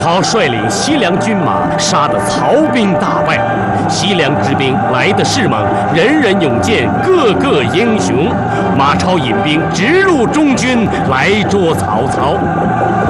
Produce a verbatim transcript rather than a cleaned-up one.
曹率领西凉军马，杀得曹兵大败。西凉之兵来得势猛，人人勇健，个个英雄。马超引兵直入中军，来捉曹操。